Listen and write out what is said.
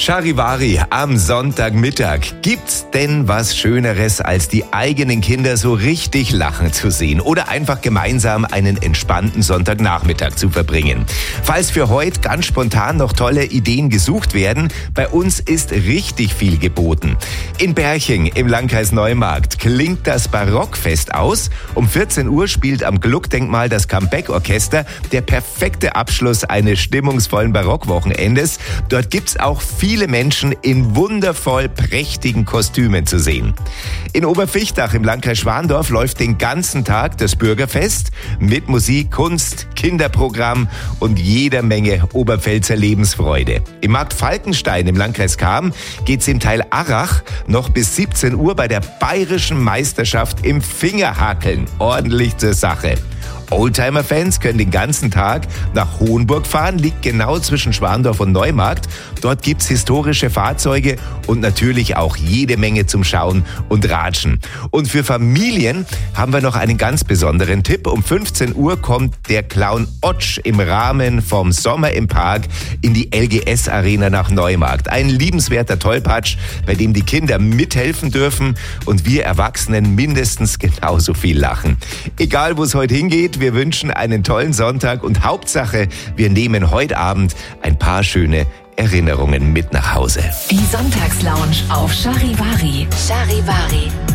Charivari am Sonntagmittag. Gibt's denn was Schöneres, als die eigenen Kinder so richtig lachen zu sehen oder einfach gemeinsam einen entspannten Sonntagnachmittag zu verbringen? Falls für heute ganz spontan noch tolle Ideen gesucht werden, bei uns ist richtig viel geboten. In Berching im Landkreis Neumarkt klingt das Barockfest aus. Um 14 Uhr spielt am Gluckdenkmal das Comeback-Orchester, der perfekte Abschluss eines stimmungsvollen Barockwochenendes. Dort gibt's auch viele Menschen in wundervoll prächtigen Kostümen zu sehen. In Oberfichtach im Landkreis Schwandorf läuft den ganzen Tag das Bürgerfest mit Musik, Kunst, Kinderprogramm und jeder Menge Oberpfälzer Lebensfreude. Im Markt Falkenstein im Landkreis Cham geht's im Teil Arrach noch bis 17 Uhr bei der bayerischen Meisterschaft im Fingerhakeln ordentlich zur Sache. Oldtimer-Fans können den ganzen Tag nach Hohenburg fahren, liegt genau zwischen Schwandorf und Neumarkt. Dort gibt's historische Fahrzeuge und natürlich auch jede Menge zum Schauen und Ratschen. Und für Familien haben wir noch einen ganz besonderen Tipp. Um 15 Uhr kommt der Clown Otsch im Rahmen vom Sommer im Park in die LGS-Arena nach Neumarkt. Ein liebenswerter Tollpatsch, bei dem die Kinder mithelfen dürfen und wir Erwachsenen mindestens genauso viel lachen. Egal, wo es heute hingeht, wir wünschen einen tollen Sonntag und Hauptsache, wir nehmen heute Abend ein paar schöne Erinnerungen mit nach Hause. Die Sonntagslounge auf Charivari. Charivari.